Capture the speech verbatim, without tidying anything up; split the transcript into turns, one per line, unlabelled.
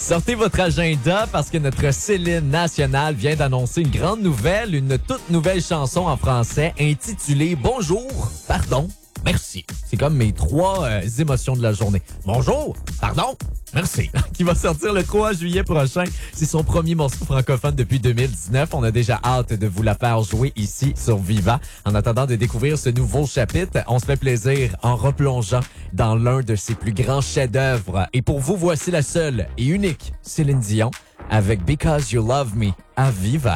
Sortez votre agenda parce que notre Céline nationale vient d'annoncer une grande nouvelle, une toute nouvelle chanson en français intitulée Bonjour, pardon, merci. C'est comme mes trois euh, émotions de la journée. Bonjour, pardon, merci. Qui va sortir le trois juillet prochain. C'est son premier morceau francophone depuis deux mille dix-neuf. On a déjà hâte de vous la faire jouer ici sur Viva. En attendant de découvrir ce nouveau chapitre, on se fait plaisir en replongeant dans l'un de ses plus grands chefs-d'œuvre. Et pour vous, voici la seule et unique Céline Dion avec Because You Love Me à Viva.